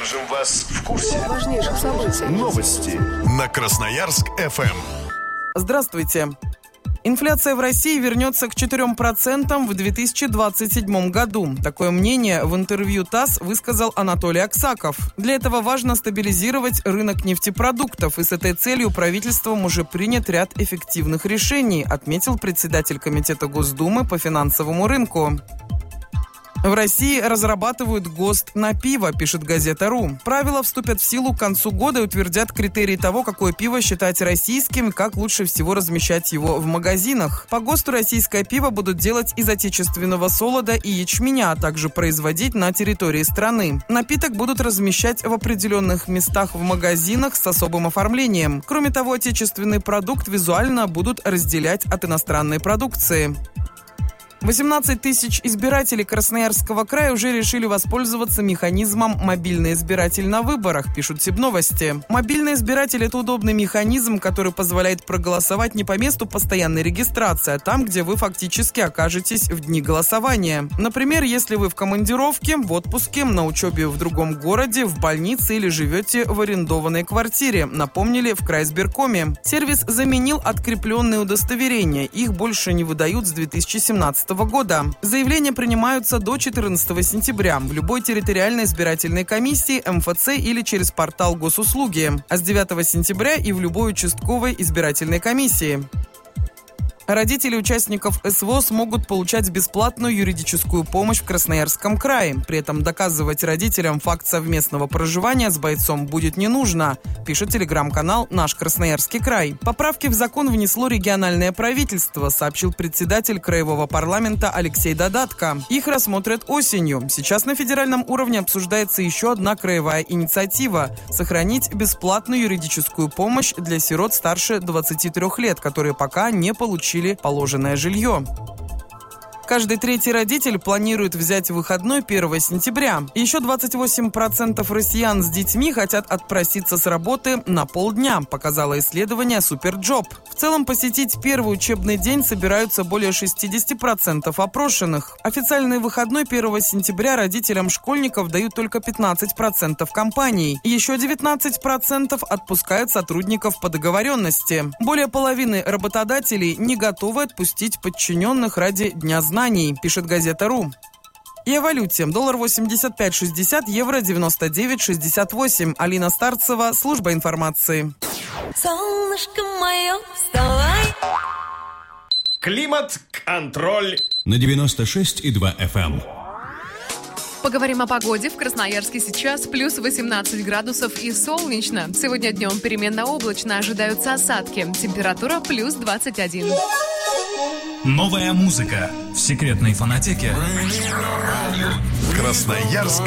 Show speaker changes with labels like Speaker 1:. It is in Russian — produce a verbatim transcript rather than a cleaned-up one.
Speaker 1: Держим вас в курсе
Speaker 2: важнейших событий.
Speaker 1: Новости на Красноярск эф эм.
Speaker 3: Здравствуйте. Инфляция в России вернется к четырем процентам в две тысячи двадцать седьмом году. Такое мнение в интервью ТАСС высказал Анатолий Аксаков. Для этого важно стабилизировать рынок нефтепродуктов, и с этой целью правительством уже принят ряд эффективных решений, отметил председатель Комитета Госдумы по финансовому рынку. В России разрабатывают ГОСТ на пиво, пишет газета.ру. Правила вступят в силу к концу года и утвердят критерии того, какое пиво считать российским и как лучше всего размещать его в магазинах. По ГОСТу российское пиво будут делать из отечественного солода и ячменя, а также производить на территории страны. Напиток будут размещать в определенных местах в магазинах с особым оформлением. Кроме того, отечественный продукт визуально будут разделять от иностранной продукции. восемнадцать тысяч избирателей Красноярского края уже решили воспользоваться механизмом «Мобильный избиратель на выборах», пишут Сибновости. Мобильный избиратель – это удобный механизм, который позволяет проголосовать не по месту постоянной регистрации, а там, где вы фактически окажетесь в дни голосования. Например, если вы в командировке, в отпуске, на учебе в другом городе, в больнице или живете в арендованной квартире, напомнили в Крайизбиркоме. Сервис заменил открепленные удостоверения. Их больше не выдают с две тысячи семнадцатого года. Заявления принимаются до четырнадцатого сентября в любой территориальной избирательной комиссии, эм эф цэ или через портал госуслуги, а с девятого сентября и в любой участковой избирательной комиссии. Родители участников эс вэ о смогут получать бесплатную юридическую помощь в Красноярском крае. При этом доказывать родителям факт совместного проживания с бойцом будет не нужно, пишет телеграм-канал «Наш Красноярский край». Поправки в закон внесло региональное правительство, сообщил председатель краевого парламента Алексей Додатко. Их рассмотрят осенью. Сейчас на федеральном уровне обсуждается еще одна краевая инициатива – сохранить бесплатную юридическую помощь для сирот старше двадцати трёх лет, которые пока не получили положенное жилье. Каждый третий родитель планирует взять выходной первого сентября. Еще двадцать восемь процентов россиян с детьми хотят отпроситься с работы на полдня, показало исследование Суперджоп. В целом посетить первый учебный день собираются более шестьдесят процентов опрошенных. Официальный выходной первого сентября родителям школьников дают только пятнадцать процентов компаний. Еще девятнадцать процентов отпускают сотрудников по договоренности. Более половины работодателей не готовы отпустить подчиненных ради Дня знаний, пишет газета.ру. И о валюте. Доллар восемьдесят пять шестьдесят, евро девяносто девять шестьдесят восемь. Алина Старцева, служба информации.
Speaker 4: Солнышко мое, вставай.
Speaker 1: Климат-контроль
Speaker 5: на девяносто шесть и два эф эм.
Speaker 2: Поговорим о погоде. В Красноярске сейчас плюс восемнадцать градусов и солнечно. Сегодня днем переменно облачно, ожидаются осадки. Температура плюс двадцать один.
Speaker 5: Новая музыка в секретной фонотеке.
Speaker 1: Красноярск